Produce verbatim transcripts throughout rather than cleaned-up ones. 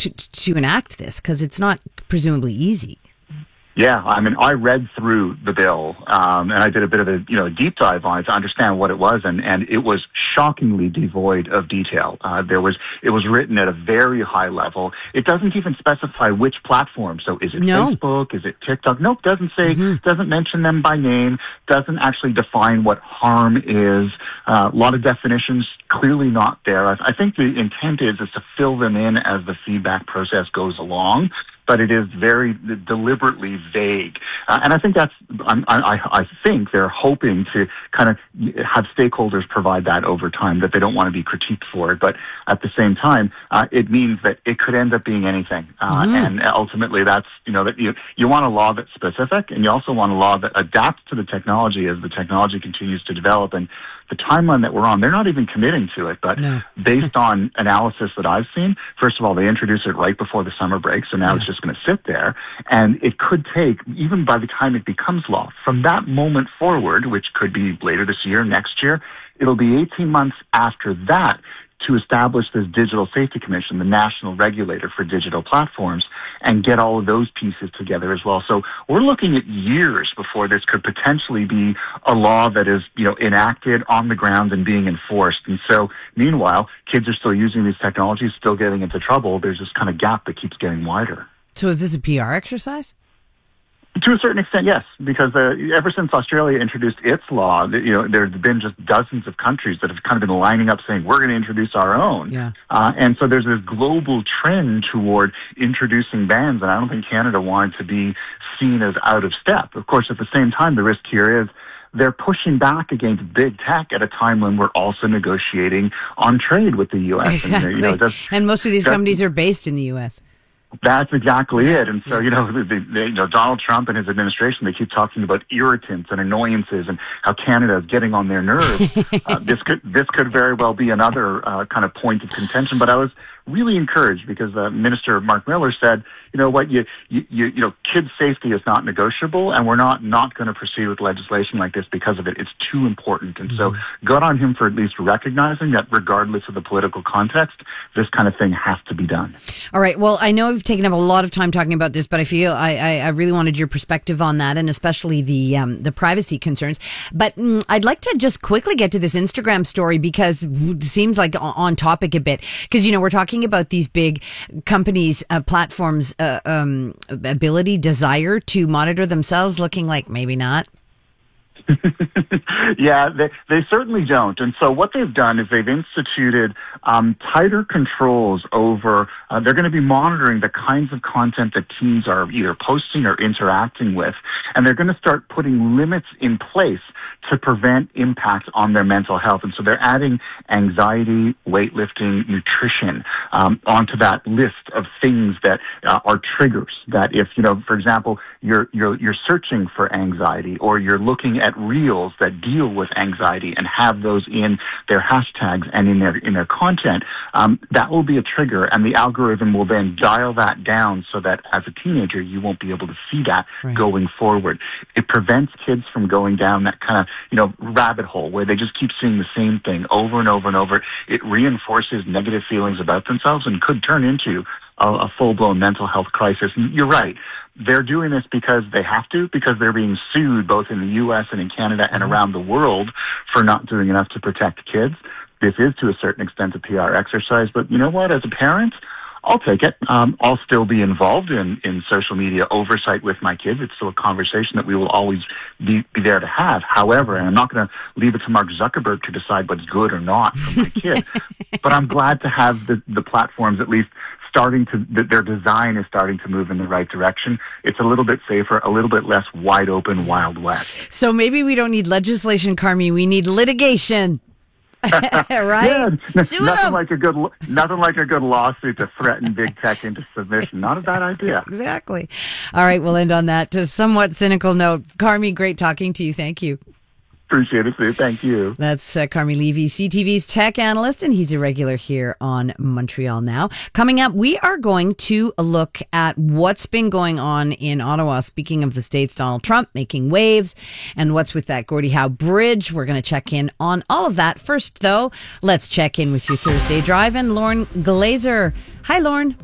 to, to enact this? Because it's not presumably easy. Yeah, I mean, I read through the bill, um, and I did a bit of a, you know, deep dive on it to understand what it was, and, and it was shockingly devoid of detail. Uh, there was, it was written at a very high level. It doesn't even specify which platform. So is it no. Facebook? Is it TikTok? Nope, doesn't say, mm-hmm. doesn't mention them by name, doesn't actually define what harm is. Uh, a lot of definitions clearly not there. I, I think the intent is, is to fill them in as the feedback process goes along. But it is very deliberately vague. Uh, and I think that's, I, I, I think they're hoping to kind of have stakeholders provide that over time, that they don't want to be critiqued for it. But at the same time, uh, it means that it could end up being anything. Uh, mm-hmm. And ultimately that's, you know, that you, you want a law that's specific, and you also want a law that adapts to the technology as the technology continues to develop. And the timeline that we're on, they're not even committing to it, but no. based on analysis that I've seen, first of all, they introduced it right before the summer break, so now yeah. it's just going to sit there, and it could take, even by the time it becomes law, from that moment forward, which could be later this year, next year, it'll be eighteen months after that to establish this Digital Safety Commission, the national regulator for digital platforms, and get all of those pieces together as well. So we're looking at years before this could potentially be a law that is, you know, enacted on the ground and being enforced. And so meanwhile, kids are still using these technologies, still getting into trouble. There's this kind of gap that keeps getting wider. So is this a P R exercise? To a certain extent, yes, because uh, ever since Australia introduced its law, you know, there's been just dozens of countries that have kind of been lining up saying, we're going to introduce our own. Yeah. Uh, and so there's this global trend toward introducing bans, and I don't think Canada wanted to be seen as out of step. Of course, at the same time, the risk here is they're pushing back against big tech at a time when we're also negotiating on trade with the U S. Exactly. And, you know, does, and most of these does, companies are based in the U S. That's exactly it. And so, you know, the, the, you know, Donald Trump and his administration, they keep talking about irritants and annoyances and how Canada is getting on their nerves. uh, this could, this could very well be another uh, kind of point of contention. But I was really encouraged because uh, Minister Mark Miller said, you know what, you, you, you, you know, kids' safety is not negotiable, and we're not, not going to proceed with legislation like this because of it. It's too important. And mm-hmm. so good on him for at least recognizing that regardless of the political context, this kind of thing has to be done. All right. Well, I know we've taken up a lot of time talking about this, but I feel I, I, I really wanted your perspective on that, and especially the um, the privacy concerns. But mm, I'd like to just quickly get to this Instagram story because it seems like on topic a bit. Because, you know, we're talking about these big companies, uh, platforms, uh, um, ability, desire to monitor themselves, looking like maybe not. Yeah, they, they certainly don't. And so what they've done is they've instituted um, tighter controls over, uh, they're going to be monitoring the kinds of content that teens are either posting or interacting with. And they're going to start putting limits in place to prevent impacts on their mental health. And so they're adding anxiety, weightlifting, nutrition um, onto that list of things that uh, are triggers. That if, you know, for example, you're, you're, you're searching for anxiety, or you're looking at reels that deal with anxiety and have those in their hashtags and in their, in their content, um, that will be a trigger, and the algorithm will then dial that down so that as a teenager, you won't be able to see that right. going forward. It prevents kids from going down that kind of, you know, rabbit hole where they just keep seeing the same thing over and over and over. It reinforces negative feelings about themselves and could turn into a, a full-blown mental health crisis. And you're right. They're doing this because they have to, because they're being sued both in the U S and in Canada and around the world for not doing enough to protect kids. This is, to a certain extent, a P R exercise. But you know what? As a parent, I'll take it. Um, I'll still be involved in, in social media oversight with my kids. It's still a conversation that we will always be, be there to have. However, and I'm not going to leave it to Mark Zuckerberg to decide what's good or not for my kid. But I'm glad to have the, the platforms at least starting to, their design is starting to move in the right direction. It's a little bit safer, a little bit less wide open, Wild West. So maybe we don't need legislation, Carmi. We need litigation. Right? Yeah, n- Sue nothing them. like a good, nothing like a good lawsuit to threaten big tech into submission. Not a bad idea. Exactly. All right, we'll end on that to somewhat cynical note. Carmi, great talking to you. Thank you. Appreciate it, Sue. Thank you. That's uh, Carmi Levy, C T V's tech analyst, and he's a regular here on Montreal Now. Coming up, we are going to look at what's been going on in Ottawa. Speaking of the States, Donald Trump making waves, and what's with that Gordie Howe Bridge. We're going to check in on all of that. First, though, let's check in with your Thursday Drive and Lauren Glazer. Hi, Lauren.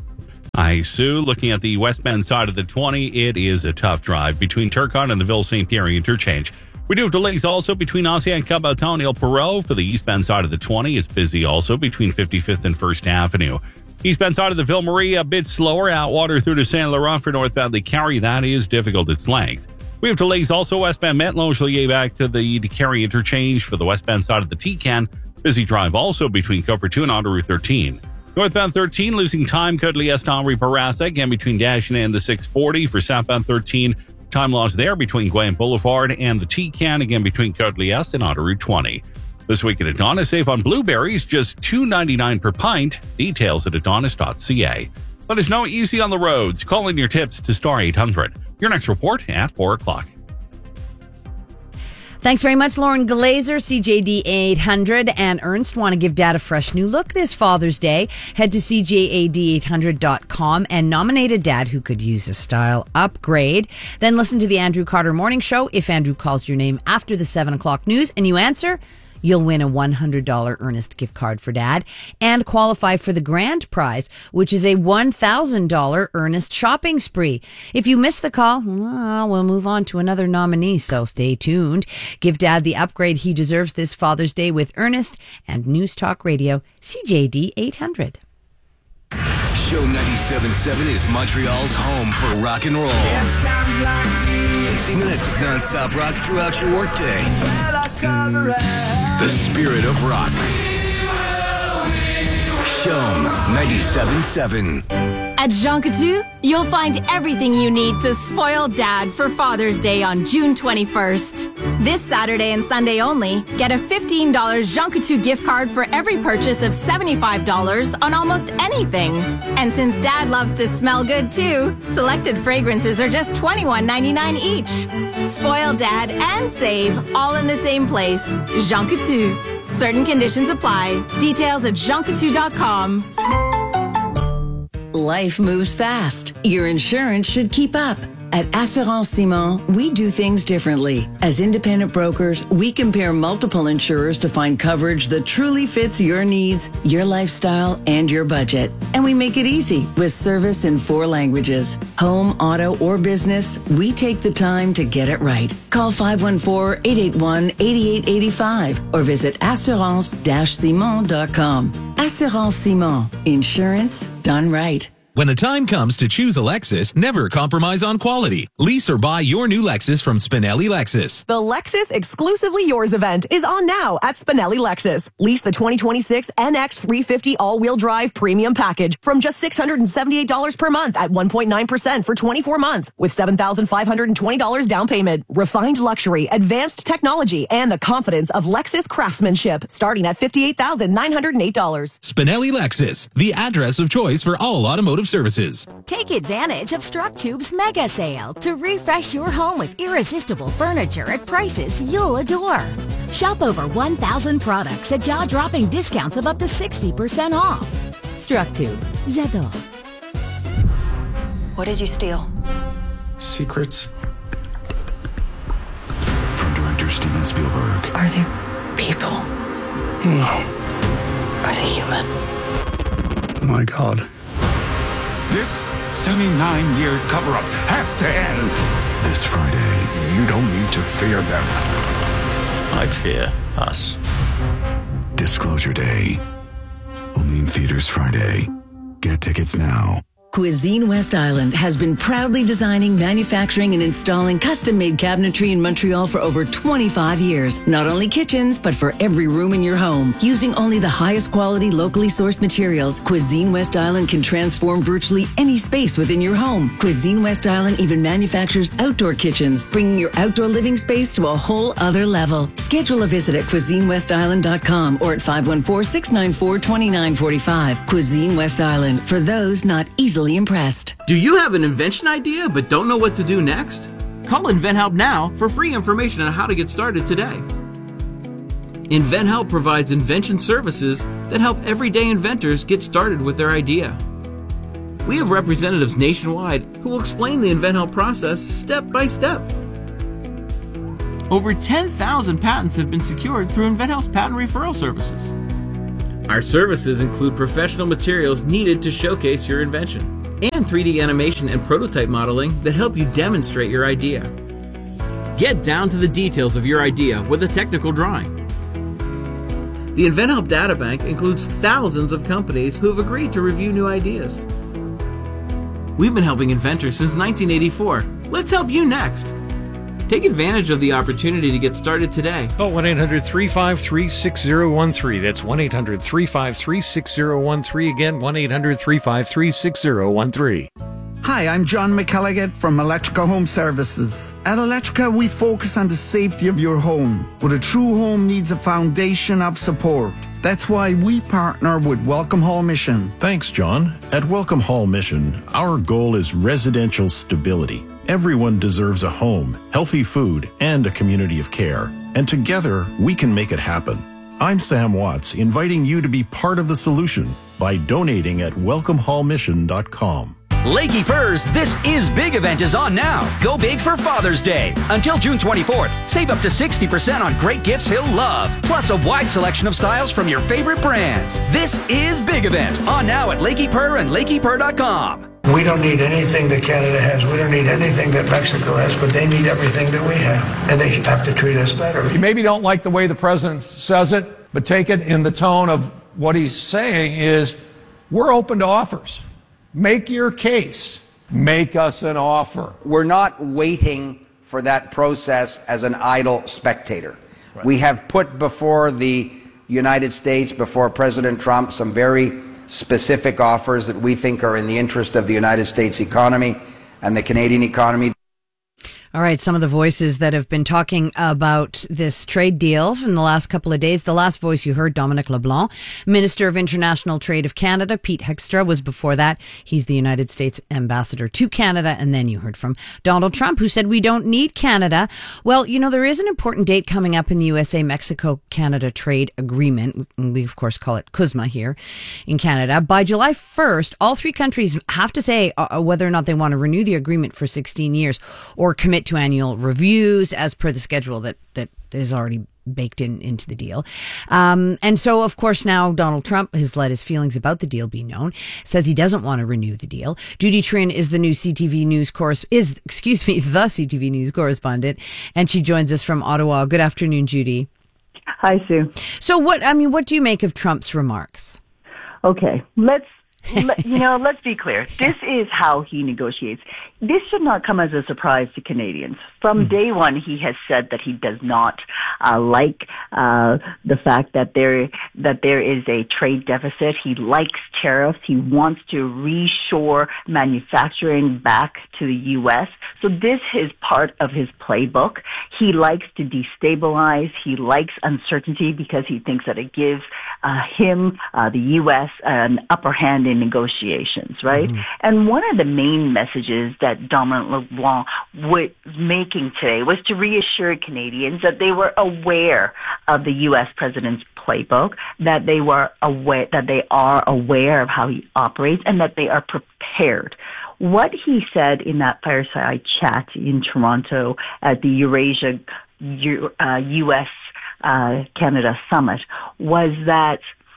Hi, Sue. Looking at the westbound side of the twenty, it is a tough drive between Turcotte and the Ville-Saint Pierre interchange. We do have delays also between Ossian, Caboton, and El Perot. For the eastbound side of the twenty, it's busy also between fifty-fifth and first Avenue. Eastbound side of the Ville-Marie, a bit slower. Outwater through to Saint Laurent for northbound Lake Carry. That is difficult its length. We have delays also westbound Matlon-Chalier back to the Carry interchange for the westbound side of the T-Can. Busy drive also between Cover two and onto Route thirteen. Northbound thirteen, losing time, Côte-Liesse to Henri Bourassa, again between Dashna and the six forty. For southbound thirteen, time loss there between Guyan Boulevard and the T-Can, again between Côte-Liesse and onto Route twenty. This week at Adonis, save on blueberries, just two ninety-nine per pint. Details at adonis dot c a. Let us know what you see on the roads. Call in your tips to star eight hundred. Your next report at four o'clock. Thanks very much, Lauren Glazer, C J D eight hundred, and Ernst want to give Dad a fresh new look this Father's Day. Head to c j a d eight hundred dot com and nominate a dad who could use a style upgrade. Then listen to the Andrew Carter Morning Show. If Andrew calls your name after the seven o'clock news and you answer, you'll win a one hundred dollars Ernest gift card for Dad and qualify for the grand prize, which is a one thousand dollars Ernest shopping spree. If you miss the call, well, we'll move on to another nominee, so stay tuned. Give Dad the upgrade he deserves this Father's Day with Ernest and News Talk Radio, C J D eight hundred. Show ninety-seven point seven is Montreal's home for rock and roll. sixty minutes of non-stop rock throughout your workday. The spirit of rock. Show ninety-seven point seven. At Jean Coutu, you'll find everything you need to spoil Dad for Father's Day on June twenty-first. This Saturday and Sunday only, get a fifteen dollars Jean Coutu gift card for every purchase of seventy-five dollars on almost anything. And since Dad loves to smell good too, selected fragrances are just twenty-one ninety-nine each. Spoil Dad and save all in the same place. Jean Coutu. Certain conditions apply. Details at jean coutu dot com. Life moves fast. Your insurance should keep up. At Assurance Simon, we do things differently. As independent brokers, we compare multiple insurers to find coverage that truly fits your needs, your lifestyle, and your budget. And we make it easy with service in four languages. Home, auto, or business, we take the time to get it right. Call five one four, eight eight one, eight eight eight five or visit assurance dash simon dot com. Assurance Simon. Insurance done right. When the time comes to choose a Lexus, never compromise on quality. Lease or buy your new Lexus from Spinelli Lexus. The Lexus Exclusively Yours event is on now at Spinelli Lexus. Lease the twenty twenty-six N X three fifty all-wheel drive premium package from just six hundred seventy-eight dollars per month at one point nine percent for twenty-four months with seven thousand five hundred twenty dollars down payment. Refined luxury, advanced technology, and the confidence of Lexus craftsmanship starting at fifty-eight thousand nine hundred eight dollars. Spinelli Lexus, the address of choice for all automotive services. Take advantage of StruckTube's mega sale to refresh your home with irresistible furniture at prices you'll adore. Shop over one thousand products at jaw-dropping discounts of up to sixty percent off. StruckTube. J'adore. What did you steal? Secrets from director Steven Spielberg. Are they people? No. Are they human? Oh my God. This seventy-nine-year cover-up has to end. This Friday, you don't need to fear them. I fear us. Disclosure Day. Only in theaters Friday. Get tickets now. Cuisine West Island has been proudly designing, manufacturing, and installing custom-made cabinetry in Montreal for over twenty-five years. Not only kitchens, but for every room in your home. Using only the highest quality, locally sourced materials, Cuisine West Island can transform virtually any space within your home. Cuisine West Island even manufactures outdoor kitchens, bringing your outdoor living space to a whole other level. Schedule a visit at cuisine west island dot com or at five one four, six nine four, two nine four five. Cuisine West Island, for those not easily impressed. Do you have an invention idea but don't know what to do next? Call InventHelp now for free information on how to get started today. InventHelp provides invention services that help everyday inventors get started with their idea. We have representatives nationwide who will explain the InventHelp process step by step. Over ten thousand patents have been secured through InventHelp's patent referral services. Our services include professional materials needed to showcase your invention. and three D animation and prototype modeling that help you demonstrate your idea. Get down to the details of your idea with a technical drawing. The InventHelp Databank includes thousands of companies who have agreed to review new ideas. We've been helping inventors since nineteen eighty-four. Let's help you next. Take advantage of the opportunity to get started today. Call one eight hundred three five three six zero one three. That's one eight hundred three five three six zero one three. Again, one eight hundred three five three six zero one three. Hi, I'm John McElligott from Electrica Home Services. At Electrica, we focus on the safety of your home, but a true home needs a foundation of support. That's why we partner with Welcome Hall Mission. Thanks, John. At Welcome Hall Mission, our goal is residential stability. Everyone deserves a home, healthy food, and a community of care. And together, we can make it happen. I'm Sam Watts, inviting you to be part of the solution by donating at welcome hall mission dot com. Lakey Purrs This Is Big event is on now. Go big for Father's Day. Until June twenty-fourth, save up to sixty percent on great gifts he'll love. Plus a wide selection of styles from your favorite brands. This is Big event on now at Lakey Purr and lakey purr dot com. We don't need anything that Canada has. We don't need anything that Mexico has, but they need everything that we have. And they have to treat us better. You maybe don't like the way the president says it, but take it in the tone of what he's saying is, we're open to offers. Make your case. Make us an offer. We're not waiting for that process as an idle spectator. Right. We have put before the United States, before President Trump, some very specific offers that we think are in the interest of the United States economy and the Canadian economy. All right, some of the voices that have been talking about this trade deal in the last couple of days. The last voice you heard, Dominic LeBlanc, Minister of International Trade of Canada. Pete Hegstra was before that. He's the United States ambassador to Canada. And then you heard from Donald Trump, who said we don't need Canada. Well, you know, there is an important date coming up in the U S A Mexico-Canada Trade Agreement. We, of course, call it C U S M A here in Canada. By July first, all three countries have to say uh, whether or not they want to renew the agreement for sixteen years or commit to annual reviews as per the schedule that, that is already baked in into the deal. Um, and so, of course, now Donald Trump has let his feelings about the deal be known, says he doesn't want to renew the deal. Judy Trin is the new C T V News corres- is, excuse me, the C T V News correspondent, and she joins us from Ottawa. Good afternoon, Judy. Hi, Sue. So what, I mean, what do you make of Trump's remarks? Okay, let's Let, you know, let's be clear. This is how he negotiates. This should not come as a surprise to Canadians. From day one, he has said that he does not uh, like uh, the fact that there that there is a trade deficit. He likes tariffs. He wants to reshore manufacturing back to the U S. So this is part of his playbook. He likes to destabilize. He likes uncertainty because he thinks that it gives uh, him, uh, the U S, an upper hand in negotiations, right? Mm-hmm. And one of the main messages that Dominic LeBlanc was making today was to reassure Canadians that they were aware of the U S president's playbook, that they were aware, that they are aware of how he operates, and that they are prepared. What he said in that fireside chat in Toronto at the Eurasia uh, U S uh, Canada Summit was that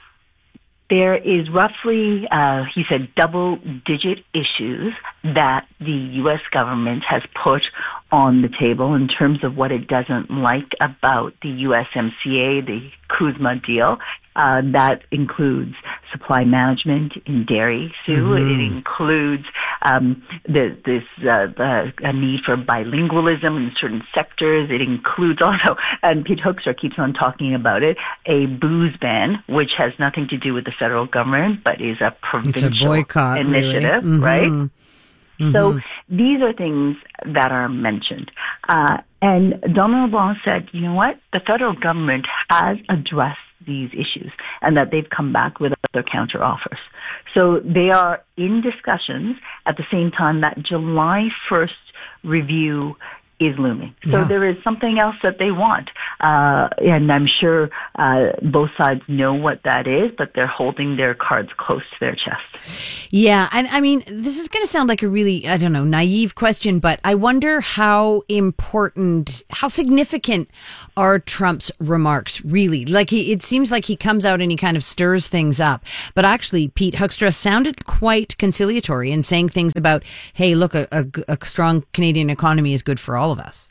there is roughly, uh, he said, double-digit issues that the U S government has put on the table in terms of what it doesn't like about the U S M C A, the C U S M A deal. Uh, that includes supply management in dairy, Sue. Mm-hmm. It includes um, the, this uh, the, a need for bilingualism in certain sectors. It includes also, and Pete Hegstra keeps on talking about it, a booze ban, which has nothing to do with the federal government, but is a provincial it's a boycott, initiative, really. Mm-hmm. right? Mm-hmm. So these are things that are mentioned. Uh, and Dominic LeBlanc said, you know what? The federal government has addressed these issues and that they've come back with other counter offers. So they are in discussions at the same time that July first review is looming. So Yeah. there is something else that they want. Uh, and I'm sure uh, both sides know what that is, but they're holding their cards close to their chest. Yeah. And I mean, this is going to sound like a really, I don't know, naive question, but I wonder how important, how significant are Trump's remarks really? Like, he, it seems like he comes out and he kind of stirs things up. But actually, Pete Hoekstra sounded quite conciliatory in saying things about, hey, look, a, a, a strong Canadian economy is good for all of us.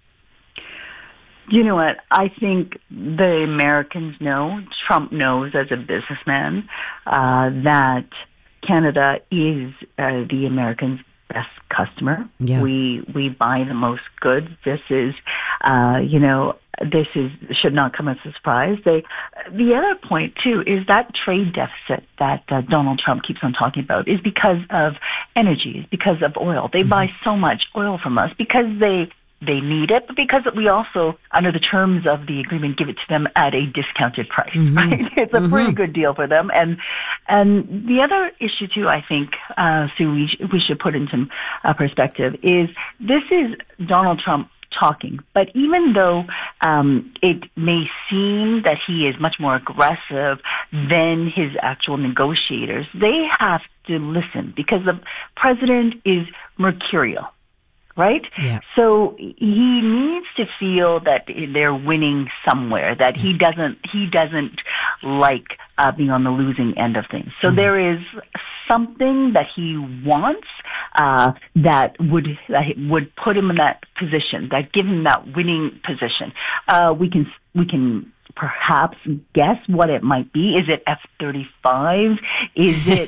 You know what? I think the Americans know, Trump knows as a businessman, uh, that Canada is uh, the Americans' best customer. Yeah. We we buy the most goods. This is, uh, you know, this is should not come as a surprise. They, the other point too is that trade deficit that uh, Donald Trump keeps on talking about is because of energy, is because of oil. They mm-hmm. buy so much oil from us because they. They need it, but because we also, under the terms of the agreement, give it to them at a discounted price, mm-hmm. right? It's a mm-hmm. pretty good deal for them. And and the other issue, too, I think, uh, Sue, we, sh- we should put into uh, perspective is this is Donald Trump talking. But even though um, it may seem that he is much more aggressive than his actual negotiators, they have to listen because the president is mercurial. Right? Yeah. So he needs to feel that they're winning somewhere, that he doesn't, he doesn't like uh, being on the losing end of things. So mm-hmm. there is something that he wants uh, that would that would put him in that position, that give him that winning position. Uh, we can we can perhaps guess what it might be. Is it F thirty-five? Is it,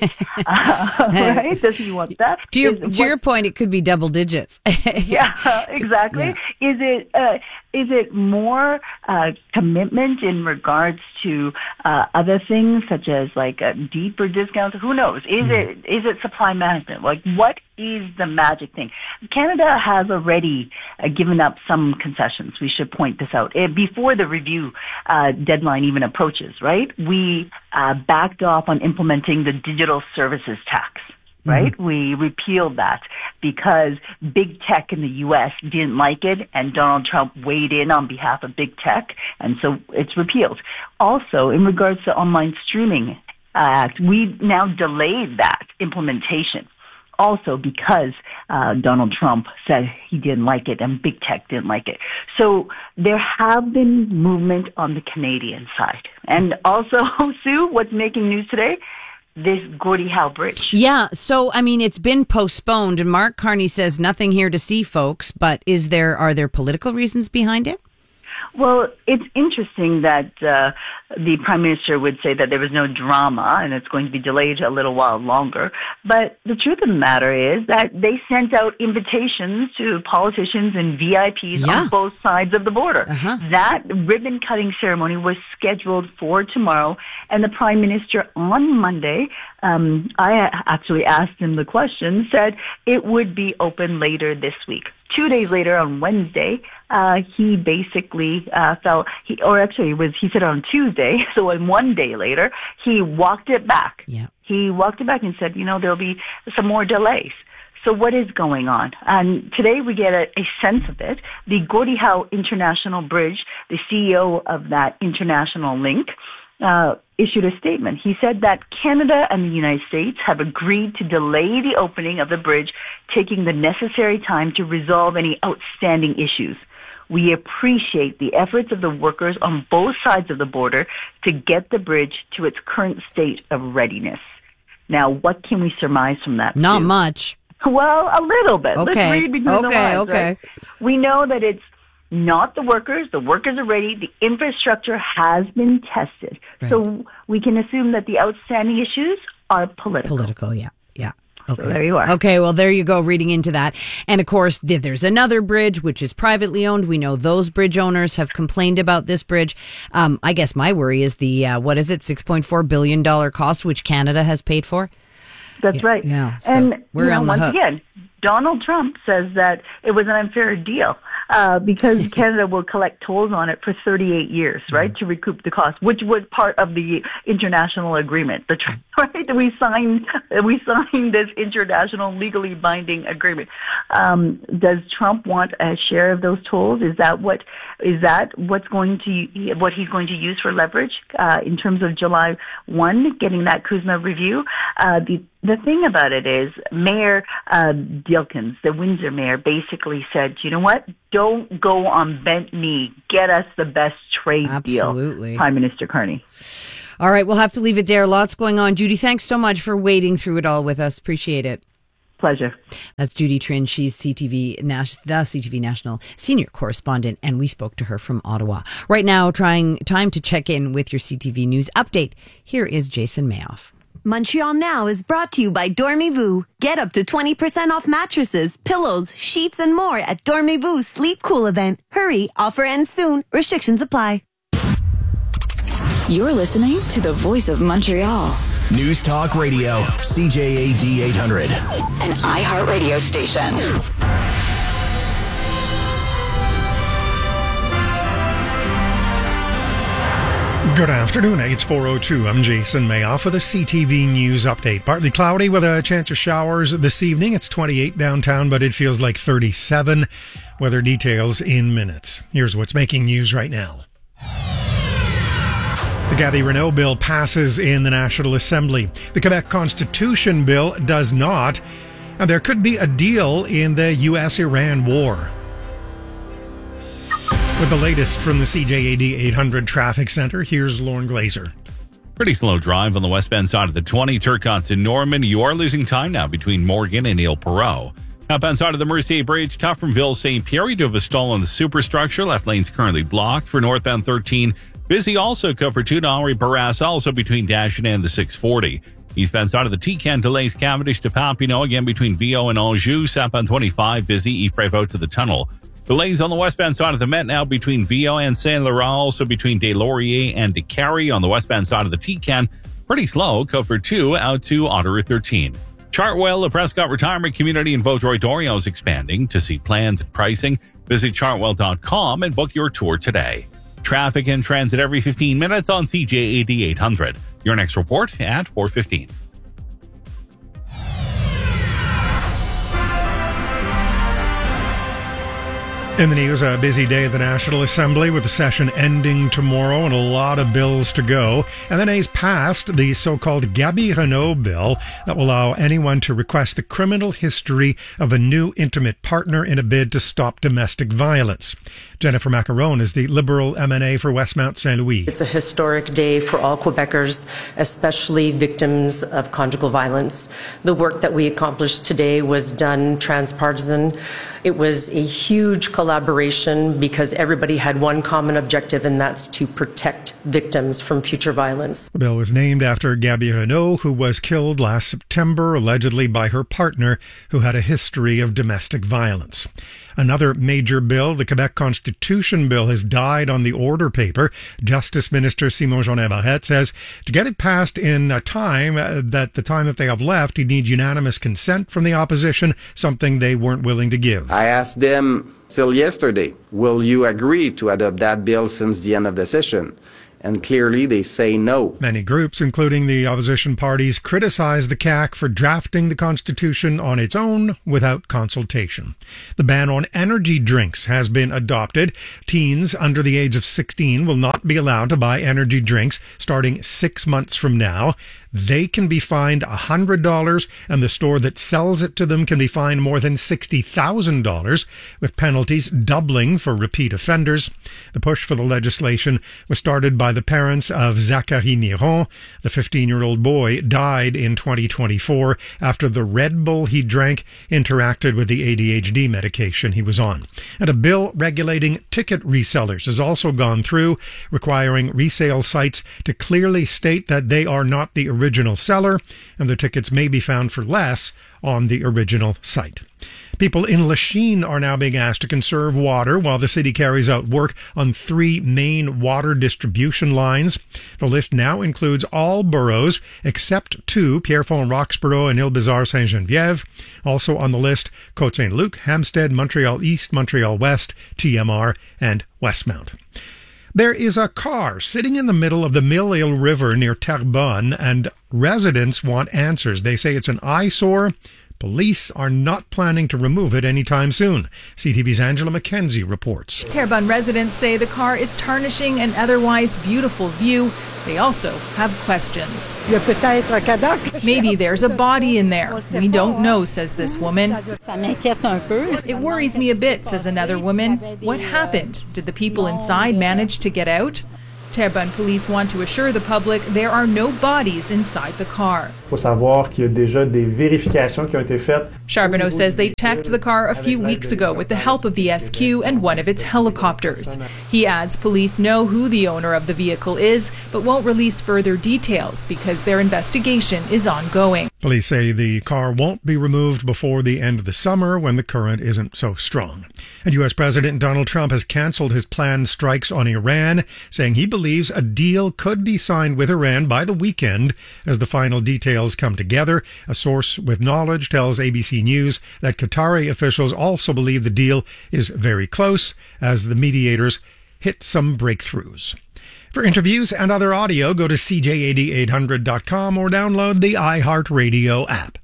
uh, right? Does he want that? To your, is, to what, your point, it could be double digits. yeah, exactly. Yeah. Is it, uh, is it more uh, commitment in regards to uh, other things such as like a deeper discounts? Who knows? Is mm. it, is it supply management? Like what is the magic thing? Canada has already uh, given up some concessions. We should point this out. Uh, before the review uh, deadline even approaches, right? We uh, backed off on implementing the digital services tax. Right? Mm-hmm. We repealed that because big tech in the U S didn't like it, and Donald Trump weighed in on behalf of big tech, and so it's repealed. Also, in regards to Online Streaming Act, we now delayed that implementation. Also because uh, Donald Trump said he didn't like it and big tech didn't like it. So there have been movement on the Canadian side. And also, Sue, what's making news today? This Gordie Howe Bridge. Yeah, so I mean, it's been postponed, and Mark Carney says nothing here to see, folks. But is there are there political reasons behind it? Well, it's interesting that uh, the Prime Minister would say that there was no drama and it's going to be delayed a little while longer. But the truth of the matter is that they sent out invitations to politicians and V I Ps yeah. on both sides of the border. Uh-huh. That ribbon-cutting ceremony was scheduled for tomorrow, and the Prime Minister on Monday, um, I actually asked him the question, said it would be open later this week. Two days later, on Wednesday, uh, he basically uh, felt, he, or actually it was, he said on Tuesday, so on one day later, he walked it back. Yeah. He walked it back and said, you know, there'll be some more delays. So what is going on? And today we get a, a sense of it. The Gordie Howe International Bridge, the C E O of that international link, uh, issued a statement. He said that Canada and the United States have agreed to delay the opening of the bridge, taking the necessary time to resolve any outstanding issues. We appreciate the efforts of the workers on both sides of the border to get the bridge to its current state of readiness. Now, what can we surmise from that? Not too? much. Well, a little bit. Okay. Let's read between okay, the lines. Okay, right? We know that it's not the workers. The workers are ready. The infrastructure has been tested. Right. So we can assume that the outstanding issues are political. Political, yeah. Yeah. Okay. So there you are. Okay, well, there you go, reading into that. And of course, there's another bridge, which is privately owned. We know those bridge owners have complained about this bridge. Um, I guess my worry is the, uh, what is it, six point four billion dollars cost, which Canada has paid for? That's yeah, right. Yeah. So and we're you know, on the once hook. again, Donald Trump says that it was an unfair deal uh, because Canada will collect tolls on it for thirty-eight years, right, mm-hmm. to recoup the cost, which was part of the international agreement. The right, we signed we signed this international legally binding agreement. Um, does Trump want a share of those tolls? Is that what is that what's going to what he's going to use for leverage uh, in terms of July first, getting that Kuzma review? Uh, the The thing about it is, Mayor uh, Dilkins, the Windsor mayor, basically said, you know what? Don't go on bent knee. Get us the best trade Absolutely. deal, Prime Minister Carney. All right, we'll have to leave it there. Lots going on. Judy, thanks so much for wading through it all with us. Appreciate it. Pleasure. That's Judy Trinh. She's C T V, the C T V National Senior Correspondent, and we spoke to her from Ottawa. Right now, trying time to check in with your C T V News update. Here is Jason Mayoff. Montreal Now is brought to you by Dormez-vous. Get up to twenty percent off mattresses, pillows, sheets, and more at Dormez-vous Sleep Cool event. Hurry, offer ends soon. Restrictions apply. You're listening to the Voice of Montreal. News Talk Radio, C J A D eight hundred. An iHeartRadio station. Good afternoon, it's four oh two. I'm Jason Mayoff with a C T V News update. Partly cloudy with a chance of showers this evening. It's twenty-eight downtown, but it feels like thirty-seven. Weather details in minutes. Here's what's making news right now. The Gabby Renault bill passes in the National Assembly. The Quebec Constitution bill does not. And there could be a deal in the U S Iran war. With the latest from the C J A D eight hundred Traffic Center, here's Lauren Glazer. Pretty slow drive on the westbound side of the twenty, Turcotte to Norman. You are losing time now between Morgan and Ile Perrot. Outbound side of the Mercier Bridge, tough from Ville Saint Pierre. You do have a stall on the superstructure. Left lane's currently blocked for northbound thirteen. Busy also covered two to Henri Barras, also between Dashin and the six forty. Eastbound side of the T-Can delays Cavendish to Papineau, again between Viau and Anjou. Southbound twenty-five, busy Yves Prévost to the tunnel. Delays on the westbound side of the Met now between Viau and Saint-Laurent, also between Des Lauriers and Décarie. On the westbound side of the T-Can, pretty slow, cover two out to Autoroute thirteen. Chartwell, the Prescott Retirement Community in Vaudreuil-Dorion is expanding. To see plans and pricing, visit chartwell dot com and book your tour today. Traffic and transit every fifteen minutes on C J A D eight hundred. Your next report at four fifteen. In the news, a busy day at the National Assembly with the session ending tomorrow and a lot of bills to go. And the A's passed the so-called Gabby Renault bill that will allow anyone to request the criminal history of a new intimate partner in a bid to stop domestic violence. Jennifer Macaron is the Liberal M and A for Westmount Saint Louis. It's a historic day for all Quebecers, especially victims of conjugal violence. The work that we accomplished today was done transpartisan. It was a huge collaboration because everybody had one common objective, and that's to protect victims from future violence. The bill was named after Gabby Renault, who was killed last September, allegedly by her partner, who had a history of domestic violence. Another major bill, the Quebec Constitution bill, has died on the order paper. Justice Minister Simon-Jolin Barrette says to get it passed in a time, uh, that the time that they have left, you need unanimous consent from the opposition, something they weren't willing to give. I asked them till yesterday, will you agree to adopt that bill since the end of the session? And clearly they say no. Many groups, including the opposition parties, criticize the C A Q for drafting the Constitution on its own without consultation. The ban on energy drinks has been adopted. Teens under the age of sixteen will not be allowed to buy energy drinks starting six months from now. They can be fined one hundred dollars, and the store that sells it to them can be fined more than sixty thousand dollars, with penalties doubling for repeat offenders. The push for the legislation was started by the parents of Zachary Miron. The fifteen-year-old boy died in twenty twenty-four after the Red Bull he drank interacted with the A D H D medication he was on. And a bill regulating ticket resellers has also gone through, requiring resale sites to clearly state that they are not the original original seller, and the tickets may be found for less on the original site. People in Lachine are now being asked to conserve water while the city carries out work on three main water distribution lines. The list now includes all boroughs except two, Pierrefonds, Roxborough, and Île-Bizarre-Sainte-Geneviève. Also on the list, Côte-Saint-Luc, Hampstead, Montreal East, Montreal West, T M R, and Westmount. There is a car sitting in the middle of the Mille-Île River near Terrebonne, and residents want answers. They say it's an eyesore. Police are not planning to remove it anytime soon. C T V's Angela McKenzie reports. Terrebonne residents say the car is tarnishing an otherwise beautiful view. They also have questions. Maybe there's a body in there. We don't know, says this woman. It worries me a bit, says another woman. What happened? Did the people inside manage to get out? Terrebonne police want to assure the public there are no bodies inside the car. Charbonneau says they checked the car a few weeks ago with the help of the S Q and one of its helicopters. He adds police know who the owner of the vehicle is, but won't release further details because their investigation is ongoing. Police say the car won't be removed before the end of the summer when the current isn't so strong. And U S President Donald Trump has canceled his planned strikes on Iran, saying he believes a deal could be signed with Iran by the weekend as the final details come together. A source with knowledge tells A B C News that Qatari officials also believe the deal is very close as the mediators hit some breakthroughs. For interviews and other audio, go to C J A D eight hundred dot com or download the iHeartRadio app.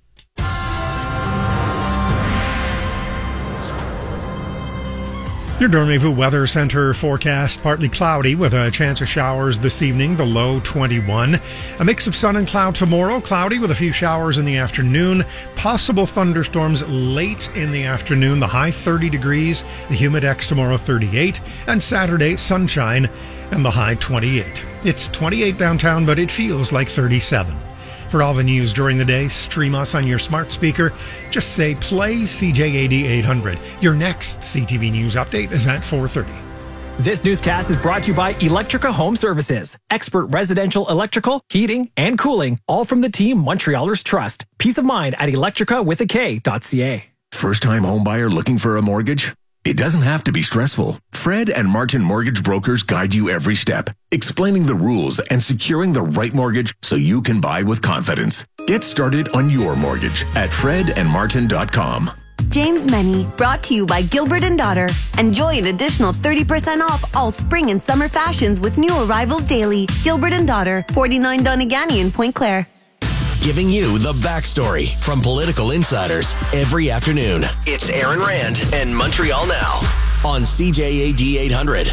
Your Dormez-vous Weather Center forecast: partly cloudy with a chance of showers this evening, the low twenty-one. A mix of sun and cloud tomorrow, cloudy with a few showers in the afternoon. Possible thunderstorms late in the afternoon, the high thirty degrees. The humid X tomorrow thirty-eight. And Saturday, sunshine and the high twenty-eight. It's twenty-eight downtown, but it feels like thirty-seven. For all the news during the day, stream us on your smart speaker. Just say, play C J A D eight hundred. Your next C T V News update is at four thirty. This newscast is brought to you by Electrica Home Services. Expert residential electrical, heating, and cooling, all from the team Montrealers trust. Peace of mind at electrica with a K dot C A. First-time homebuyer looking for a mortgage? It doesn't have to be stressful. Fred and Martin Mortgage Brokers guide you every step, explaining the rules and securing the right mortgage so you can buy with confidence. Get started on your mortgage at fred and martin dot com. James Many, brought to you by Gilbert and Daughter. Enjoy an additional thirty percent off all spring and summer fashions with new arrivals daily. Gilbert and Daughter, forty-nine Donegal in Point Claire. Giving you the backstory from political insiders every afternoon. It's Aaron Rand and Montreal Now on C J A D eight hundred.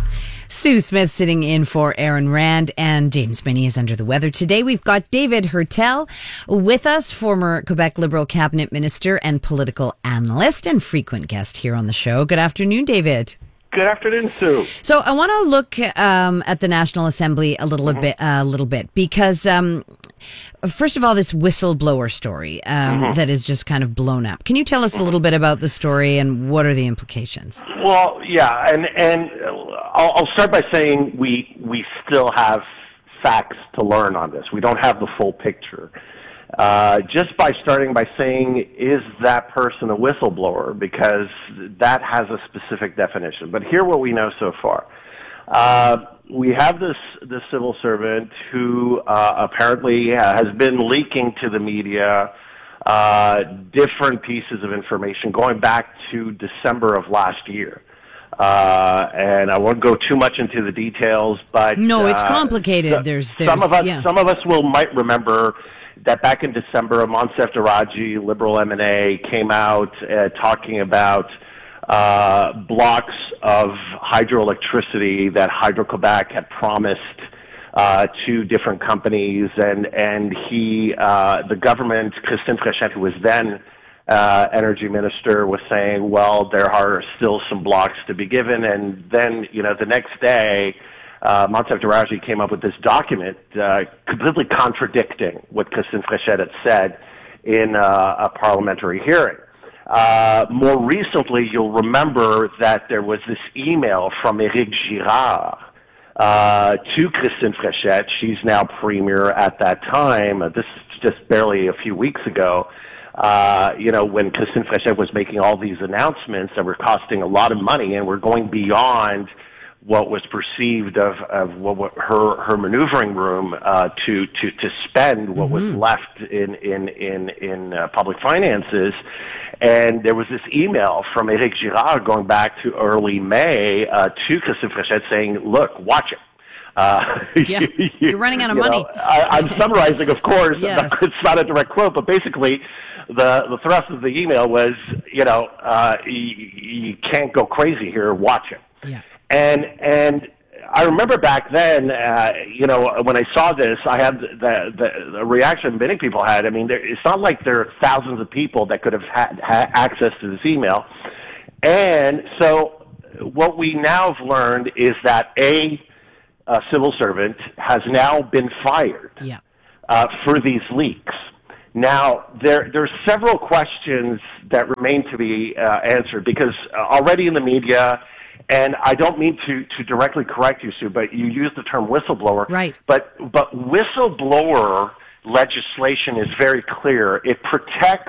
Sue Smith sitting in for Aaron Rand, and James Many is under the weather today. We've got David Hertel with us, former Quebec Liberal cabinet minister and political analyst and frequent guest here on the show. Good afternoon, David. Good afternoon, Sue. So I want to look um, at the National Assembly a little mm-hmm. bit, a uh, little bit, because um, first of all, this whistleblower story um, mm-hmm. that is just kind of blown up. Can you tell us a little bit about the story and what are the implications? Well, yeah, and and I'll, I'll start by saying we we still have facts to learn on this. We don't have the full picture. Uh, just by starting by saying, is that person a whistleblower? Because that has a specific definition. But here what we know so far. Uh, we have this, this civil servant who uh, apparently has been leaking to the media uh, different pieces of information going back to December of last year. Uh, and I won't go too much into the details, but no, it's uh, complicated. So, there's, there's some of us, yeah. some of us will might remember that back in December, Monsef Daraji, Liberal M and A, came out uh, talking about uh, blocks of hydroelectricity that Hydro-Quebec had promised uh, to different companies, and and he, uh, the government, Christine Fréchette, who was then uh, energy minister, was saying, well, there are still some blocks to be given, and then you know the next day. Uh, Monsef Daraji came up with this document uh, completely contradicting what Christine Fréchette had said in uh, a parliamentary hearing. Uh, more recently, you'll remember that there was this email from Éric Girard uh, to Christine Fréchette. She's now premier at that time. Uh, this is just barely a few weeks ago. Uh, you know, when Christine Fréchette was making all these announcements that were costing a lot of money and were going beyond what was perceived of, of what, what her her maneuvering room uh, to to to spend what mm-hmm. was left in in in in uh, public finances. And there was this email from Éric Girard going back to early May uh, to Christine Fréchette saying, "Look, watch it." Uh, yeah, you, you're running out of you money. Know, I, I'm summarizing, of course. Yes. It's not a direct quote, but basically, the the thrust of the email was, you know, uh, you, you can't go crazy here. Watch it. Yeah. And and I remember back then, uh, you know, when I saw this, I had the, the the reaction many people had. I mean, there, it's not like there are thousands of people that could have had, had access to this email. And so, what we now have learned is that a A civil servant has now been fired yeah. uh, for these leaks. Now, there there's several questions that remain to be uh, answered because uh, already in the media, and I don't mean to, to directly correct you, Sue, but you use the term whistleblower. Right. But, but whistleblower legislation is very clear. It protects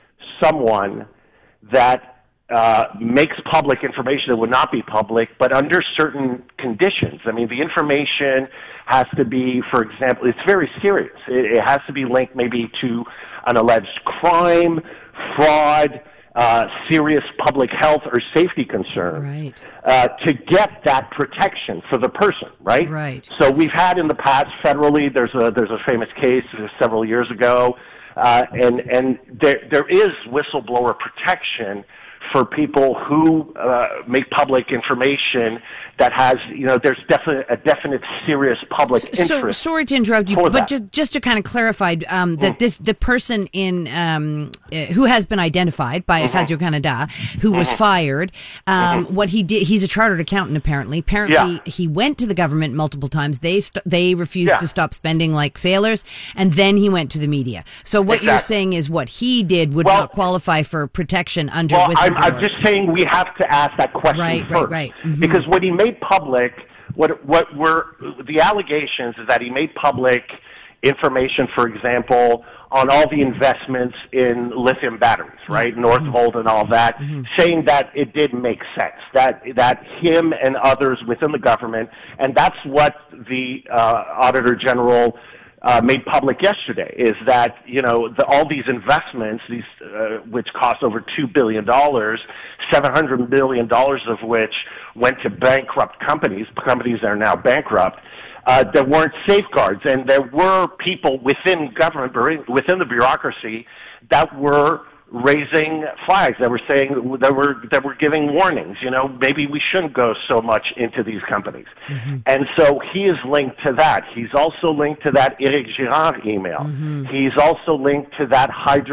someone that Uh, makes public information that would not be public, but under certain conditions. I mean, the information has to be, for example, it's very serious. It, it has to be linked maybe to an alleged crime, fraud, uh, serious public health or safety concern, right. uh, to get that protection for the person, right? Right. So we've had in the past federally, there's a, there's a famous case several years ago, uh, and, and there, there is whistleblower protection for people who uh, make public information that has, you know, there's definite a definite serious public interest. So sorry to interrupt you, but just just to kind of clarify um, that mm. this the person in um, uh, who has been identified by mm-hmm. Radio Canada, who was mm-hmm. fired. Um, mm-hmm. What he did, he's a chartered accountant. Apparently, apparently yeah. he went to the government multiple times. They st- they refused yeah. to stop spending like sailors, and then he went to the media. So what exactly. you're saying is what he did would well, not qualify for protection under well, whistleblower. I'm, I'm just saying we have to ask that question right, first, right, right. Mm-hmm. because what he made public, what what were the allegations is that he made public information, for example, on all the investments in lithium batteries, right, mm-hmm. Northvolt and all that, mm-hmm. saying that it didn't make sense, that that him and others within the government, and that's what the uh, Auditor General Uh, made public yesterday, is that, you know, the, all these investments, these uh, which cost over two billion dollars, seven hundred million dollars of which went to bankrupt companies, companies that are now bankrupt, uh, there weren't safeguards. And there were people within government, within the bureaucracy, that were raising flags, that were saying, that were that were giving warnings. You know, maybe we shouldn't go so much into these companies. Mm-hmm. And so he is linked to that. He's also linked to that Éric Girard email. Mm-hmm. He's also linked to that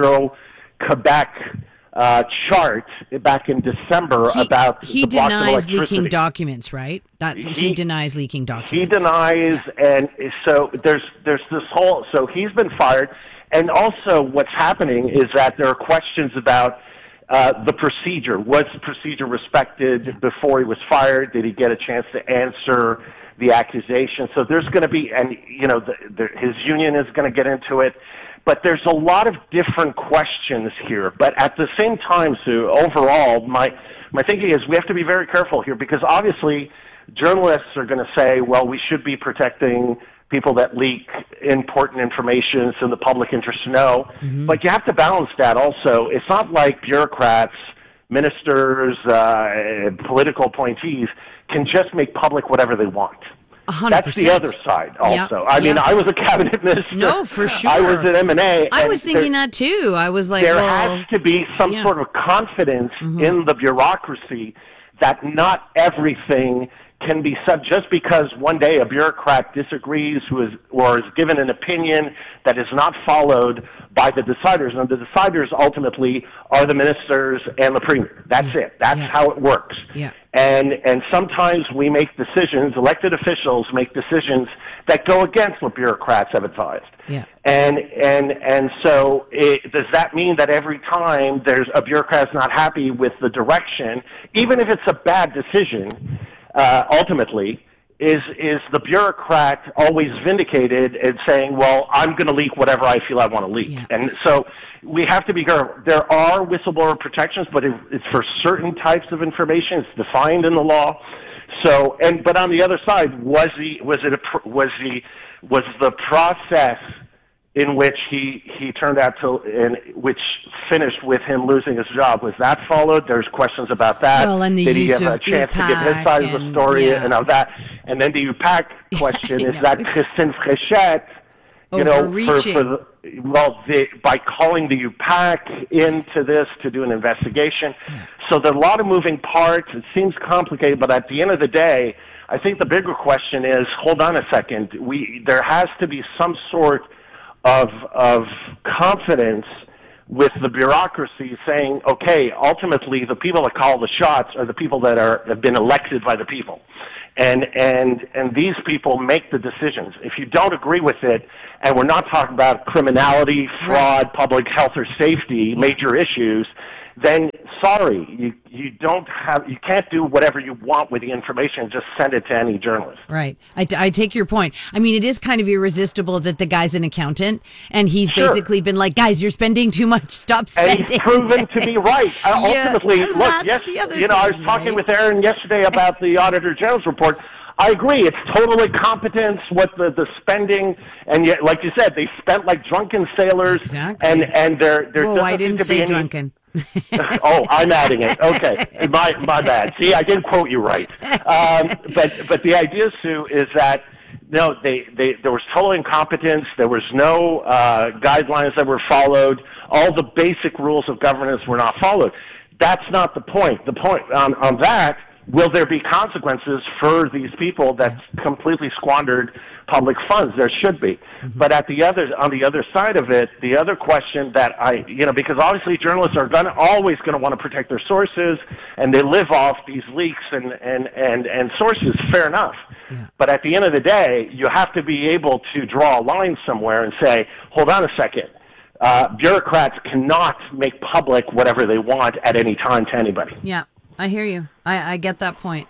Hydro-Quebec uh, chart back in December he, about he the blocks of denies electricity. leaking documents, right? That he, he denies leaking documents. He denies, yeah. and so there's there's this whole. So he's been fired. And also what's happening is that there are questions about uh, the procedure. Was the procedure respected before he was fired? Did he get a chance to answer the accusation? So there's going to be, and you know, the, the, his union is going to get into it. But there's a lot of different questions here. But at the same time, Sue, overall, my, my thinking is we have to be very careful here because obviously journalists are going to say, well, we should be protecting people that leak important information so the public interest to know. Mm-hmm. But you have to balance that also. It's not like bureaucrats, ministers, uh, political appointees can just make public whatever they want. one hundred percent. That's the other side also. Yep. I mean, yep. I was a cabinet minister. No, for sure. I was at M and A. I was thinking there, that too. I was like, there well, has to be some yeah. sort of confidence mm-hmm. in the bureaucracy that not everything can be sub just because one day a bureaucrat disagrees who is or is given an opinion that is not followed by the deciders, and the deciders ultimately are the ministers and the premier. That's yeah. it. That's yeah. how it works. Yeah. And and sometimes we make decisions, elected officials make decisions that go against what bureaucrats have advised. Yeah. And and and so it, does that mean that every time there's a bureaucrat's not happy with the direction, even if it's a bad decision, Uh, ultimately, is is the bureaucrat always vindicated and saying, well, I'm going to leak whatever I feel I want to leak. Yeah. And so we have to be careful. There are whistleblower protections, but it, it's for certain types of information. It's defined in the law. So, and but on the other side, was he was it a, was he was the process in which he he turned out to, in which finished with him losing his job, was that followed? There's questions about that. Well, and the Did he use have a of chance U to give his PAC side of the and- story yeah. and all that? And then the U PAC question is know, that it's- Christine Fréchette, you know, for, Overreaching. for the, well, the, by calling the U PAC into this to do an investigation. So there are a lot of moving parts. It seems complicated, but at the end of the day, I think the bigger question is, hold on a second, we there has to be some sort of of confidence with the bureaucracy saying, okay, ultimately the people that call the shots are the people that are have been elected by the people. And and and these people make the decisions. If you don't agree with it, and we're not talking about criminality, fraud, public health or safety, major issues, then sorry, you you don't have you can't do whatever you want with the information and just send it to any journalist. Right. I, I take your point. I mean, it is kind of irresistible that the guy's an accountant and he's Sure. basically been like, guys, you're spending too much. Stop spending. And he's proven to be right. Uh, Yeah, ultimately, and look, that's yes, the other you know, I was thing, talking right? with Aaron yesterday about the Auditor General's report. I agree, it's total incompetence, what the, the spending, and yet, like you said, they spent like drunken sailors, Exactly. and, and there, there Whoa, doesn't I didn't seem to say be any, drunken. oh, I'm adding it. Okay, my my bad. See, I didn't quote you right. Um, but but the idea, Sue, is that no, they, they there was total incompetence. There was no uh, guidelines that were followed. All the basic rules of governance were not followed. That's not the point. The point on on that. Will there be consequences for these people that completely squandered public funds? There should be. Mm-hmm. But at the other, on the other side of it, the other question that I, you know, because obviously journalists are gonna, always going to want to protect their sources, and they live off these leaks and, and, and, and sources, fair enough. Yeah. But at the end of the day, you have to be able to draw a line somewhere and say, hold on a second. Uh, bureaucrats cannot make public whatever they want at any time to anybody. Yeah, I hear you. I, I get that point.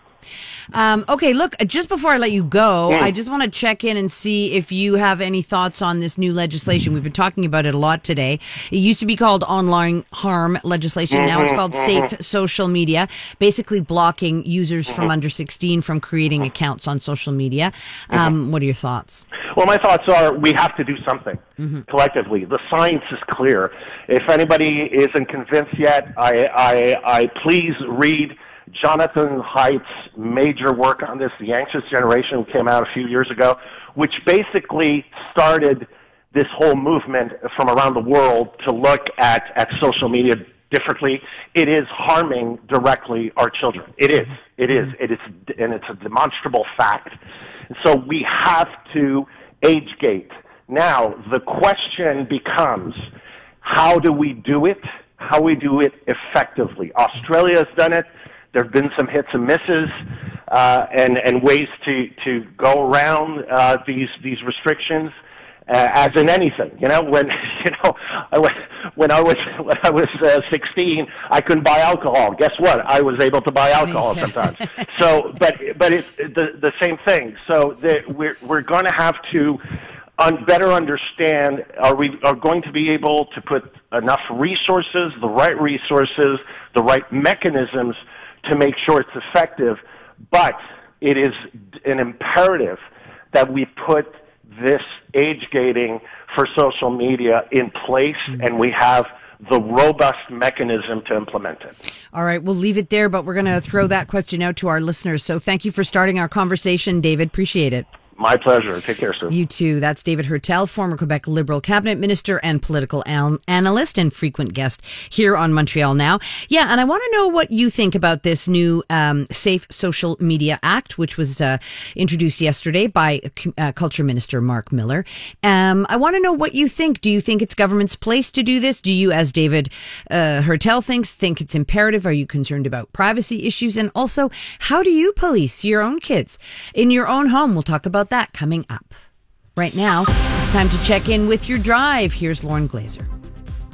Um, okay, look, just before I let you go, Mm. I just want to check in and see if you have any thoughts on this new legislation. We've been talking about it a lot today. It used to be called online harm legislation. Now it's Mhm, called mhm. safe social media, basically blocking users from Mhm. under sixteen from creating accounts on social media. Um, What are your thoughts? Well, my thoughts are we have to do something Mhm. collectively. The science is clear. If anybody isn't convinced yet, I, I, I please read Jonathan Haidt's major work on this, The Anxious Generation, came out a few years ago, which basically started this whole movement from around the world to look at, at social media differently. It is harming directly our children. It is. It is. It is, and it's a demonstrable fact. So we have to age gate. Now, the question becomes, how do we do it? How we do it effectively? Australia has done it. There have been some hits and misses, uh, and and ways to to go around uh, these these restrictions, uh, as in anything. You know, when you know I was, when I was when I was uh, sixteen, I couldn't buy alcohol. Guess what? I was able to buy alcohol sometimes. So, but but it's the the same thing. So the, we're we're going to have to un- better understand. Are we are going to be able to put enough resources, the right resources, the right mechanisms to make sure it's effective, but it is an imperative that we put this age gating for social media in place, mm-hmm. and we have the robust mechanism to implement it. All right, we'll leave it there, but we're going to throw that question out to our listeners. So thank you for starting our conversation, David. Appreciate it. My pleasure. Take care, Sue. You too. That's David Hertel, former Quebec Liberal cabinet minister and political an- analyst and frequent guest here on Montreal Now. Yeah, and I want to know what you think about this new um, Safe Social Media Act, which was uh, introduced yesterday by uh, Culture Minister Mark Miller. Um, I want to know what you think. Do you think it's government's place to do this? Do you, as David uh, Hertel thinks, think it's imperative? Are you concerned about privacy issues? And also, how do you police your own kids in your own home? We'll talk about that coming up. Right now, it's time to check in with your drive. Here's Lauren Glazer.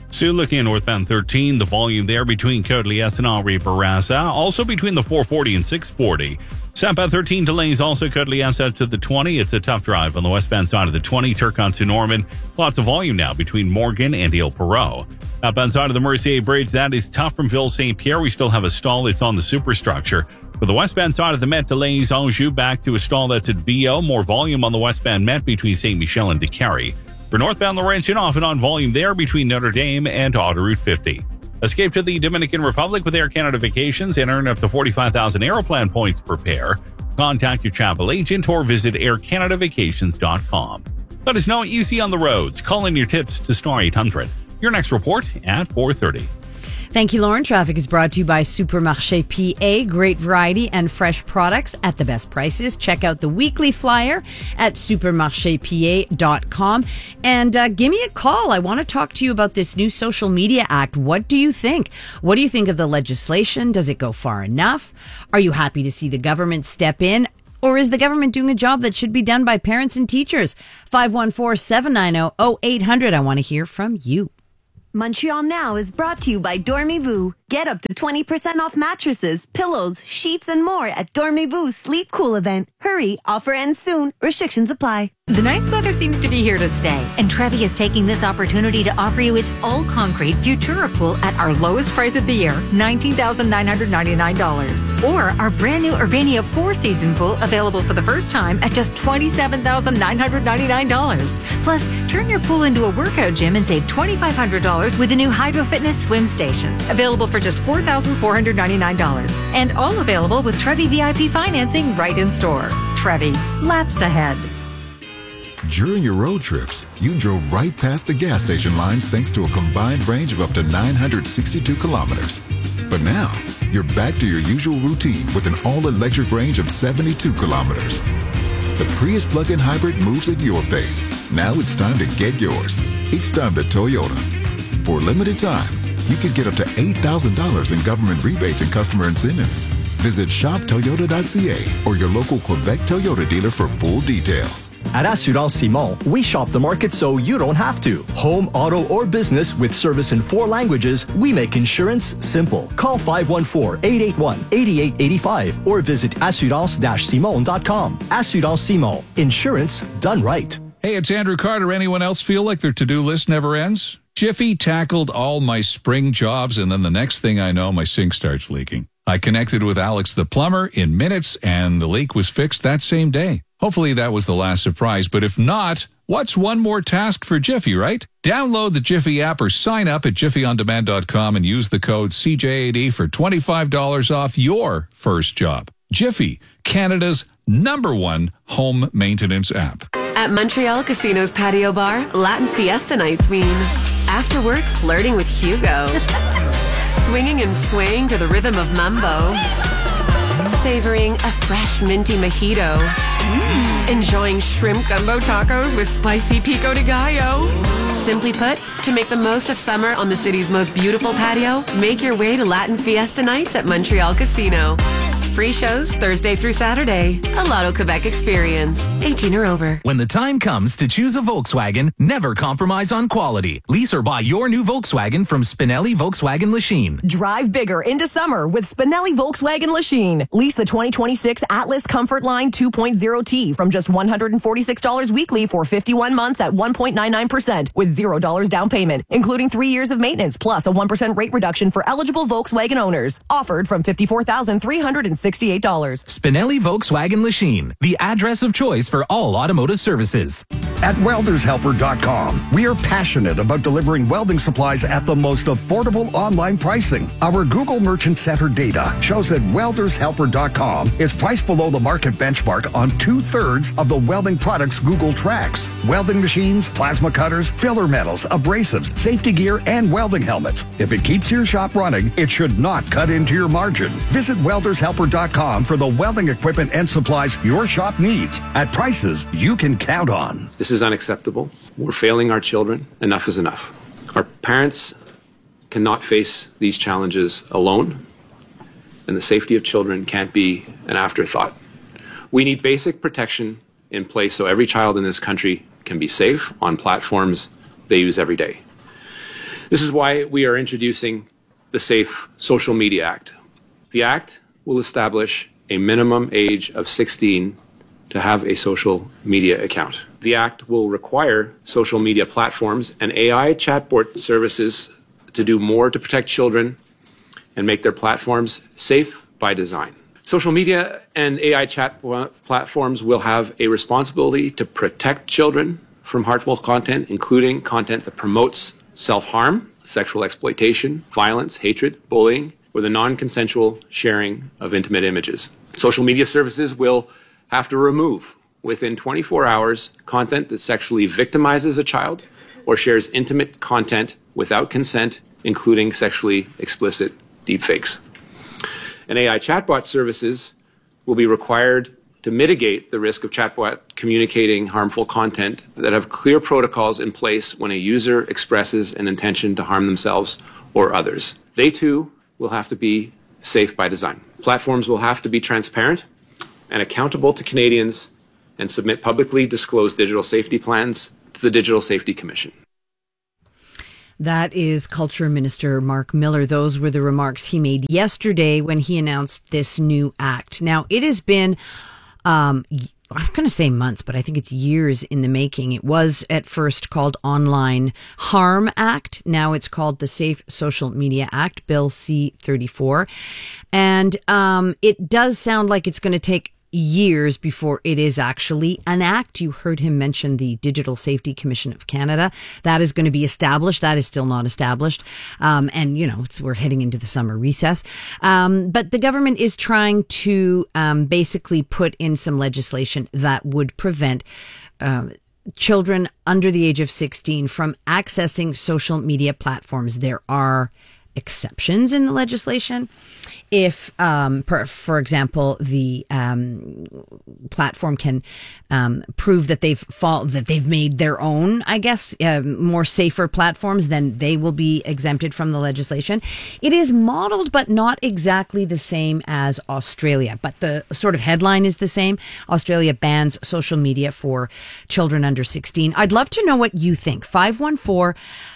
Soon looking at northbound thirteen, the volume there between Côte-Liesse and Henri Bourassa. Also between the four forty and six forty. Southbound thirteen delays also Côte-Liesse out to the twenty. It's a tough drive on the westbound side of the twenty. Turcotte to Norman. Lots of volume now between Morgan and Ile Perrot. Outbound side of the Mercier Bridge, that is tough from Ville Saint Pierre. We still have a stall. It's on the superstructure. For the westbound side of the Met, delays Anjou back to a stall that's at Viau. More volume on the westbound Met between Saint Michel and Décarie. For northbound Laurentian, off and on volume there between Notre Dame and Autoroute fifty. Escape to the Dominican Republic with Air Canada Vacations and earn up to forty-five thousand Aeroplan points per pair. Contact your travel agent or visit air canada vacations dot com. Let us know what you see on the roads. Call in your tips to star eight hundred. Your next report at four thirty. Thank you, Lauren. Traffic is brought to you by Supermarché P A. Great variety and fresh products at the best prices. Check out the weekly flyer at supermarché p a dot com. And uh, give me a call. I want to talk to you about this new Social Media Act. What do you think? What do you think of the legislation? Does it go far enough? Are you happy to see the government step in? Or is the government doing a job that should be done by parents and teachers? five one four, seven nine zero, zero eight hundred. I want to hear from you. Montreal Now is brought to you by Dormez-vous. Get up to twenty percent off mattresses, pillows, sheets, and more at Dormez-vous Sleep Cool event. Hurry, offer ends soon. Restrictions apply. The nice weather seems to be here to stay, and Trevi is taking this opportunity to offer you its all-concrete Futura pool at our lowest price of the year, nineteen thousand nine hundred ninety-nine dollars. Or our brand new Urbania four-season pool available for the first time at just twenty-seven thousand nine hundred ninety-nine dollars. Plus, turn your pool into a workout gym and save twenty-five hundred dollars with the new Hydro Fitness swim station, available for just four thousand four hundred ninety-nine dollars. And all available with Trevi V I P financing right in store. Trevi, laps ahead. During your road trips, you drove right past the gas station lines thanks to a combined range of up to nine hundred sixty-two kilometers. But now, you're back to your usual routine with an all-electric range of seventy-two kilometers. The Prius plug-in hybrid moves at your pace. Now it's time to get yours. It's time to Toyota. For a limited time, you can get up to eight thousand dollars in government rebates and customer incentives. Visit shop toyota dot c a or your local Quebec Toyota dealer for full details. At Assurance Simon, we shop the market so you don't have to. Home, auto, or business with service in four languages, we make insurance simple. Call five one four, eight eight one, eight eight eight five or visit assurance dash simon dot com. Assurance Simon. Insurance done right. Hey, it's Andrew Carter. Anyone else feel like their to-do list never ends? Jiffy tackled all my spring jobs, and then the next thing I know, my sink starts leaking. I connected with Alex the plumber in minutes, and the leak was fixed that same day. Hopefully that was the last surprise, but if not, what's one more task for Jiffy, right? Download the Jiffy app or sign up at jiffy on demand dot com and use the code C J A D for twenty-five dollars off your first job. Jiffy, Canada's number one home maintenance app. At Montreal Casino's patio bar, Latin Fiesta nights mean after work flirting with Hugo, swinging and swaying to the rhythm of mambo, savoring a fresh minty mojito, mm. enjoying shrimp gumbo tacos with spicy pico de gallo. Simply put, to make the most of summer on the city's most beautiful patio, make your way to Latin Fiesta nights at Montreal Casino. Free shows Thursday through Saturday. A Lotto Quebec experience. eighteen or over. When the time comes to choose a Volkswagen, never compromise on quality. Lease or buy your new Volkswagen from Spinelli Volkswagen Lachine. Drive bigger into summer with Spinelli Volkswagen Lachine. Lease the twenty twenty-six Atlas Comfort Line two point oh T from just one hundred forty-six dollars weekly for fifty-one months at one point nine nine percent with zero dollars down payment, including three years of maintenance plus a one percent rate reduction for eligible Volkswagen owners. Offered from fifty-four thousand three hundred sixty-eight dollars. Spinelli Volkswagen Lachine, the address of choice for all automotive services. At welders helper dot com, we are passionate about delivering welding supplies at the most affordable online pricing. Our Google Merchant Center data shows that welders helper dot com is priced below the market benchmark on two-thirds of the welding products Google tracks. Welding machines, plasma cutters, filler metals, abrasives, safety gear, and welding helmets. If it keeps your shop running, it should not cut into your margin. Visit welders helper dot com for the welding equipment and supplies your shop needs at prices you can count on. This is unacceptable. We're failing our children. Enough is enough. Our parents cannot face these challenges alone, and the safety of children can't be an afterthought. We need basic protection in place so every child in this country can be safe on platforms they use every day. This is why we are introducing the Safe Social Media Act. The Act will establish a minimum age of sixteen to have a social media account. The Act will require social media platforms and A I chatbot services to do more to protect children and make their platforms safe by design. Social media and A I chat platforms will have a responsibility to protect children from harmful content, including content that promotes self-harm, sexual exploitation, violence, hatred, bullying, or the non-consensual sharing of intimate images. Social media services will have to remove within twenty-four hours content that sexually victimizes a child or shares intimate content without consent, including sexually explicit deepfakes. And A I chatbot services will be required to mitigate the risk of chatbot communicating harmful content that have clear protocols in place when a user expresses an intention to harm themselves or others. They too will have to be safe by design. Platforms will have to be transparent and accountable to Canadians and submit publicly disclosed digital safety plans to the Digital Safety Commission. That is Culture Minister Mark Miller. Those were the remarks he made yesterday when he announced this new act. Now, it has been, um, I'm going to say months, but I think it's years in the making. It was at first called Online Harm Act. Now it's called the Safe Social Media Act, Bill C thirty-four. And um, it does sound like it's going to take years before it is actually an act. You heard him mention the Digital Safety Commission of Canada. That is going to be established. That is still not established. Um, and, you know, it's, we're heading into the summer recess. Um, but the government is trying to um, basically put in some legislation that would prevent uh, children under the age of sixteen from accessing social media platforms. There are exceptions in the legislation. If, um, per, for example, the um, platform can um, prove that they've fall, that they've made their own, I guess, uh, more safer platforms, then they will be exempted from the legislation. It is modeled, but not exactly the same as Australia. But the sort of headline is the same. Australia bans social media for children under sixteen. I'd love to know what you think. five one four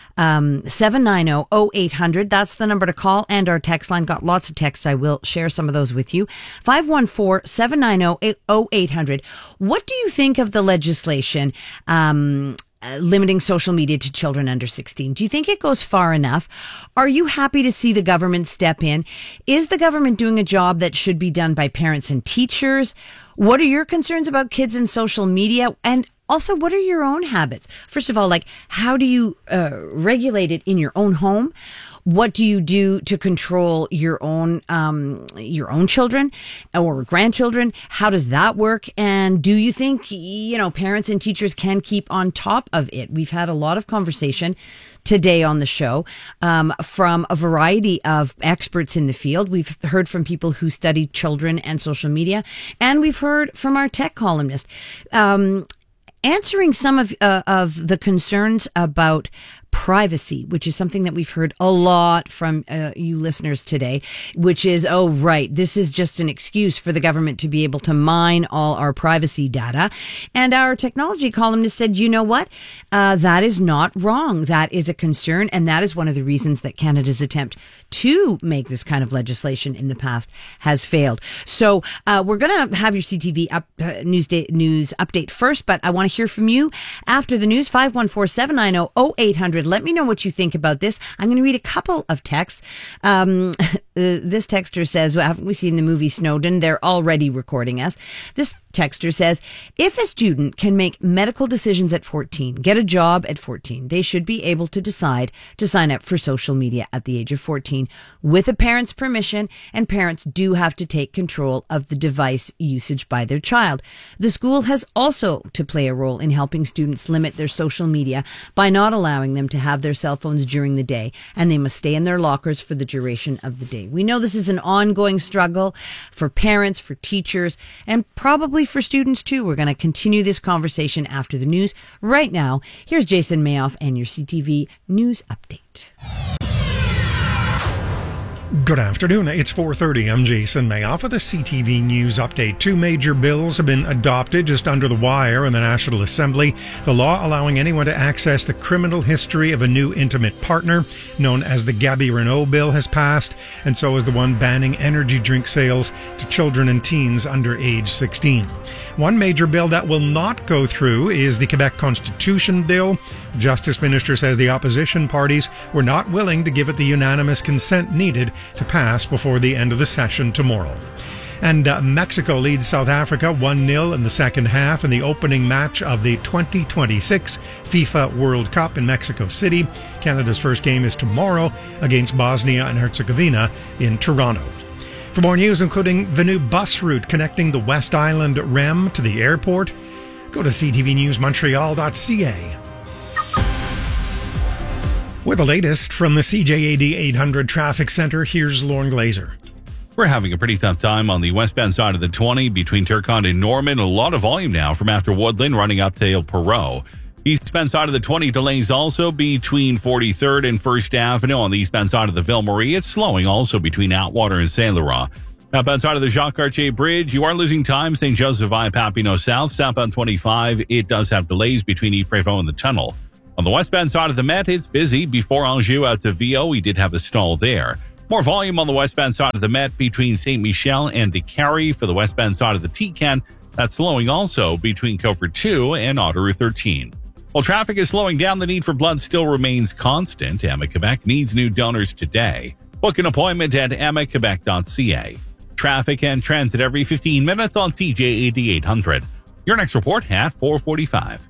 Um, seven nine zero, zero eight hundred. That's the number to call. And our text line got lots of texts. I will share some of those with you. five one four, seven nine zero, zero eight hundred. What do you think of the legislation um, uh, limiting social media to children under sixteen? Do you think it goes far enough? Are you happy to see the government step in? Is the government doing a job that should be done by parents and teachers? What are your concerns about kids and social media? And also, what are your own habits? First of all, like, how do you uh, regulate it in your own home? What do you do to control your own um, your own children or grandchildren? How does that work? And do you think, you know, parents and teachers can keep on top of it? We've had a lot of conversation today on the show um, from a variety of experts in the field. We've heard from people who study children and social media, and we've heard from our tech columnist. Um, answering some of uh, of the concerns about privacy, which is something that we've heard a lot from uh, you listeners today, which is, oh, right, this is just an excuse for the government to be able to mine all our privacy data. And our technology columnist said, you know what? Uh, that is not wrong. That is a concern. And that is one of the reasons that Canada's attempt to make this kind of legislation in the past has failed. So uh, we're going to have your C T V up, uh, news, day, news update first, but I want to hear from you after the news. five one four, seven nine zero, zero eight hundred. Let me know what you think about this. I'm going to read a couple of texts. Um, this texter says, well, haven't we seen the movie Snowden? They're already recording us. This texter says, if a student can make medical decisions at fourteen, get a job at fourteen, they should be able to decide to sign up for social media at the age of fourteen with a parent's permission, and parents do have to take control of the device usage by their child. The school has also to play a role in helping students limit their social media by not allowing them to have their cell phones during the day, and they must stay in their lockers for the duration of the day. We know this is an ongoing struggle for parents, for teachers, and probably for students too. We're going to continue this conversation after the news. Right now, here's Jason Mayoff and your C T V News Update. Good afternoon. It's four thirty. I'm Jason Mayoff with a C T V News update. Two major bills have been adopted just under the wire in the National Assembly. The law allowing anyone to access the criminal history of a new intimate partner, known as the Gabby Renault bill, has passed, and so is the one banning energy drink sales to children and teens under age sixteen. One major bill that will not go through is the Quebec Constitution bill. Justice Minister says the opposition parties were not willing to give it the unanimous consent needed to pass before the end of the session tomorrow. And uh, Mexico leads South Africa one nil in the second half in the opening match of the twenty twenty-six FIFA World Cup in Mexico City. Canada's first game is tomorrow against Bosnia and Herzegovina in Toronto. For more news, including the new bus route connecting the West Island R E M to the airport, go to c t v news montreal dot c a. With the latest from the C J A D eight hundred Traffic Center, here's Lauren Glazer. We're having a pretty tough time on the westbound side of the twenty between Turcotte and Norman. A lot of volume now from after Woodland running up to El Perot. Eastbound side of the twenty delays also between forty-third and First Avenue. On the eastbound side of the Ville Marie, it's slowing also between Atwater and Saint Laurent. Outbound side of the Jacques Cartier Bridge, you are losing time. Saint Joseph via Papineau South. Southbound twenty-five, it does have delays between Yves-Prévost and the tunnel. On the westbound side of the Met, it's busy. Before Anjou out to Viau, we did have a stall there. More volume on the westbound side of the Met between Saint Michel and DeCarry. For the westbound side of the T-Can, that's slowing also between Cofer two and Ottawa thirteen. While traffic is slowing down, the need for blood still remains constant. A M A Quebec needs new donors today. Book an appointment at a m a quebec dot c a. Traffic and transit every fifteen minutes on C J A D eight hundred. Your next report at four forty-five.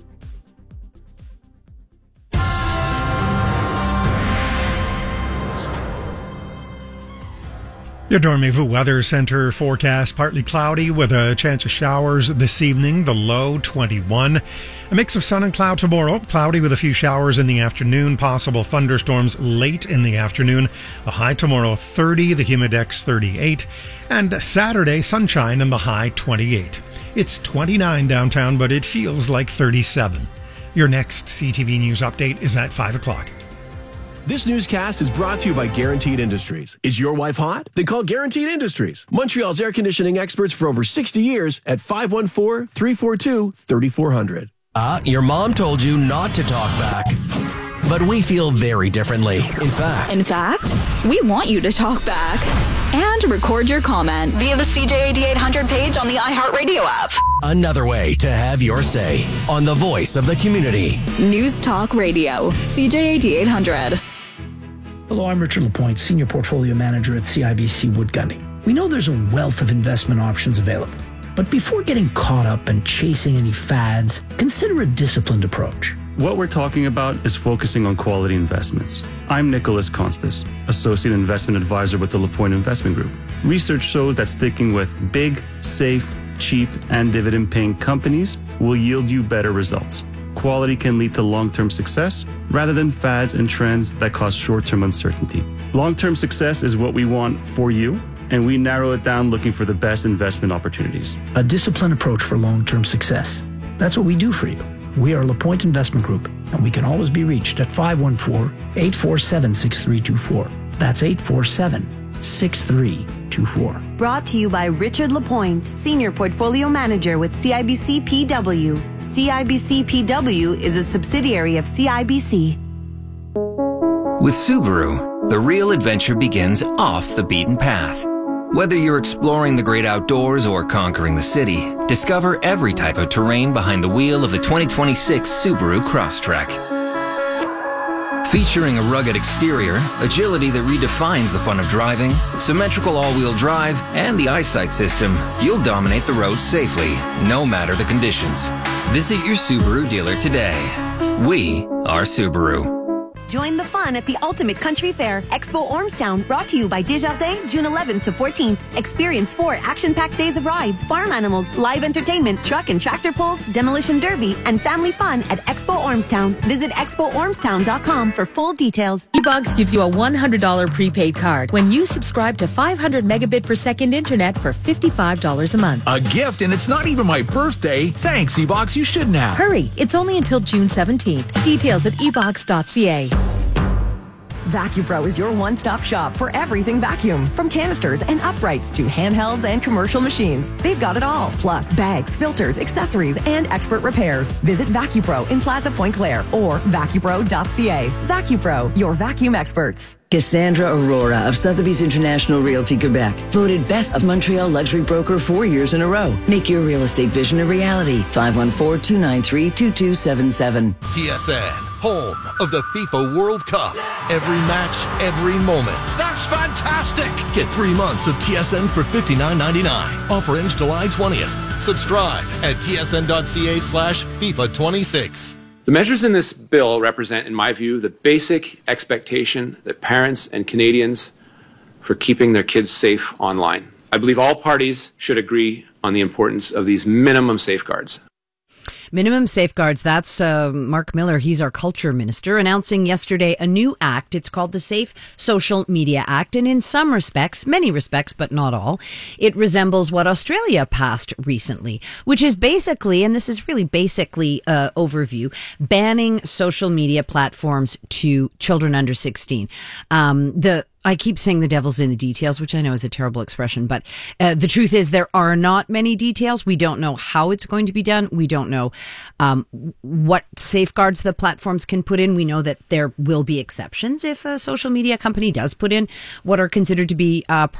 Your Dormez-vous Weather Center forecast: partly cloudy with a chance of showers this evening, the low twenty-one. A mix of sun and cloud tomorrow, cloudy with a few showers in the afternoon, possible thunderstorms late in the afternoon. A high tomorrow thirty, the humidex thirty-eight, and Saturday sunshine and the high twenty-eight. It's twenty-nine downtown, but it feels like thirty-seven. Your next C T V News update is at five o'clock. This newscast is brought to you by Guaranteed Industries. Is your wife hot? Then call Guaranteed Industries. Montreal's air conditioning experts for over sixty years at five one four, three four two, three four zero zero. Uh, your mom told you not to talk back. But we feel very differently. In fact. In fact, we want you to talk back and record your comment via the C J A D eight hundred page on the iHeartRadio app. Another way to have your say on the voice of the community. News Talk Radio, C J A D eight hundred. Hello, I'm Richard Lapointe, Senior Portfolio Manager at C I B C Wood Gundy. We know there's a wealth of investment options available, but before getting caught up and chasing any fads, consider a disciplined approach. What we're talking about is focusing on quality investments. I'm Nicholas Constas, Associate Investment Advisor with the Lapointe Investment Group. Research shows that sticking with big, safe, cheap, and dividend-paying companies will yield you better results. Quality can lead to long-term success rather than fads and trends that cause short-term uncertainty. Long-term success is what we want for you, and we narrow it down looking for the best investment opportunities. A disciplined approach for long-term success. That's what we do for you. We are LaPointe Investment Group, and we can always be reached at five one four, eight four seven, six three two four. That's eight four seven, six three two four. Brought to you by Richard Lapointe, Senior Portfolio Manager with C I B C P W. C I B C P W is a subsidiary of C I B C. With Subaru, the real adventure begins off the beaten path. Whether you're exploring the great outdoors or conquering the city, discover every type of terrain behind the wheel of the twenty twenty-six Subaru Crosstrek. Featuring a rugged exterior, agility that redefines the fun of driving, symmetrical all-wheel drive, and the eyesight system, you'll dominate the roads safely, no matter the conditions. Visit your Subaru dealer today. We are Subaru. Join the fun at the Ultimate Country Fair, Expo Ormstown, brought to you by Desjardins, June eleventh to fourteenth. Experience four action-packed days of rides, farm animals, live entertainment, truck and tractor pulls, demolition derby, and family fun at Expo Ormstown. Visit expo ormstown dot com for full details. eBugs gives you a one hundred dollars prepaid card when you subscribe to five hundred megabit per second internet for fifty-five dollars a month. A gift, and it's not even my birthday. Thanks, eBox. You shouldn't have. Hurry. It's only until June seventeenth. Details at e box dot c a. VacuPro is your one-stop shop for everything vacuum, from canisters and uprights to handhelds and commercial machines. They've got it all, plus bags, filters, accessories, and expert repairs. Visit VacuPro in Plaza Point Claire or vacupro dot c a. VacuPro, your vacuum experts. Cassandra Aurora of Sotheby's International Realty Quebec, voted Best of Montreal Luxury Broker four years in a row. Make your real estate vision a reality. five one four, two nine three, two two seven seven. T S N, home of the FIFA World Cup. Every match, every moment. That's fantastic! Get three months of T S N for fifty-nine ninety-nine. Offer ends July twentieth. Subscribe at t s n dot c a slash FIFA twenty-six. The measures in this bill represent, in my view, the basic expectation that parents and Canadians for keeping their kids safe online. I believe all parties should agree on the importance of these minimum safeguards. Minimum safeguards. That's uh, Mark Miller. He's our culture minister, announcing yesterday a new act. It's called the Safe Social Media Act. And in some respects, many respects, but not all, it resembles what Australia passed recently, which is basically, and this is really basically uh, overview, banning social media platforms to children under sixteen. Um, the I keep saying the devil's in the details, which I know is a terrible expression, but uh, the truth is there are not many details. We don't know how it's going to be done. We don't know um, what safeguards the platforms can put in. We know that there will be exceptions if a social media company does put in what are considered to be uh,